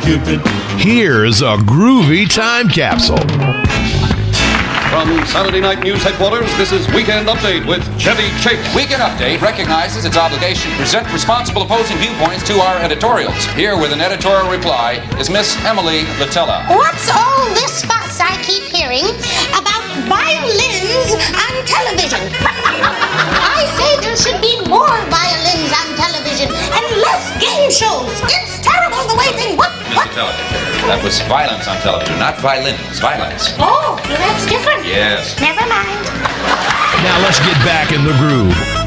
stupid. Here's a groovy time capsule. From Saturday Night News headquarters, this is Weekend Update with Chevy Chase. Weekend Update recognizes its obligation to present responsible opposing viewpoints to our editorials. Here with an editorial reply is Miss Emily Latella. What's all this fuss I keep hearing about violins on television? I say there should be more violins on television and less game shows. It's terrible the way things... What? Miss Latella, that was violence on television, not violins, violence. Oh, that's different. Yes. Never mind. Now let's get back in the groove.